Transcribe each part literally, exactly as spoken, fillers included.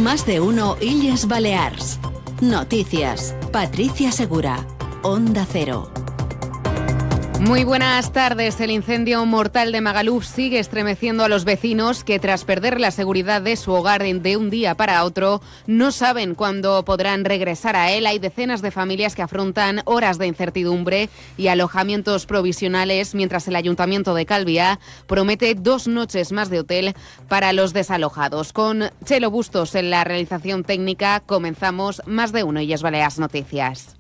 Más de uno Illes Balears. Noticias. Patricia Segura. Onda Cero. Muy buenas tardes. El incendio mortal de Magaluf sigue estremeciendo a los vecinos que, tras perder la seguridad de su hogar de un día para otro, no saben cuándo podrán regresar a él. Hay decenas de familias que afrontan horas de incertidumbre y alojamientos provisionales, mientras el Ayuntamiento de Calviá promete dos noches más de hotel para los desalojados. Con Chelo Bustos en la realización técnica, comenzamos Más de uno Illes Balears Noticias.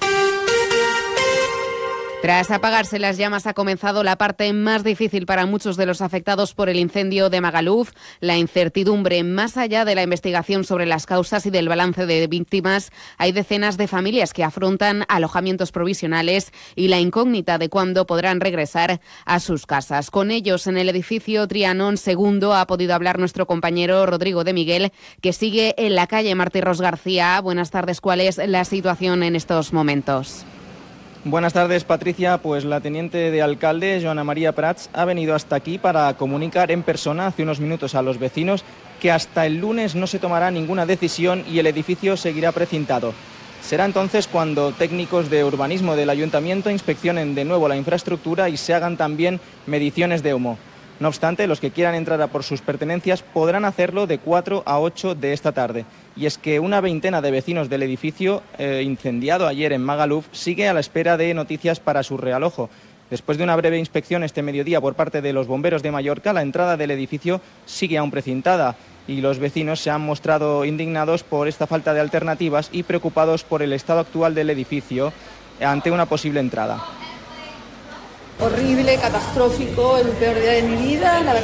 Tras apagarse las llamas ha comenzado la parte más difícil para muchos de los afectados por el incendio de Magaluf, la incertidumbre. Más allá de la investigación sobre las causas y del balance de víctimas, hay decenas de familias que afrontan alojamientos provisionales y la incógnita de cuándo podrán regresar a sus casas. Con ellos en el edificio Trianón segundo ha podido hablar nuestro compañero Rodrigo de Miguel, que sigue en la calle Martí Ros García. Buenas tardes, ¿cuál es la situación en estos momentos? Buenas tardes, Patricia. Pues la teniente de alcalde, Joana María Prats, ha venido hasta aquí para comunicar en persona hace unos minutos a los vecinos que hasta el lunes no se tomará ninguna decisión y el edificio seguirá precintado. Será entonces cuando técnicos de urbanismo del ayuntamiento inspeccionen de nuevo la infraestructura y se hagan también mediciones de humo. No obstante, los que quieran entrar a por sus pertenencias podrán hacerlo de cuatro a ocho de esta tarde. Y es que una veintena de vecinos del edificio eh, incendiado ayer en Magaluf sigue a la espera de noticias para su realojo. Después de una breve inspección este mediodía por parte de los bomberos de Mallorca, la entrada del edificio sigue aún precintada y los vecinos se han mostrado indignados por esta falta de alternativas y preocupados por el estado actual del edificio ante una posible entrada. Horrible, catastrófico, el peor día de mi vida. La verdad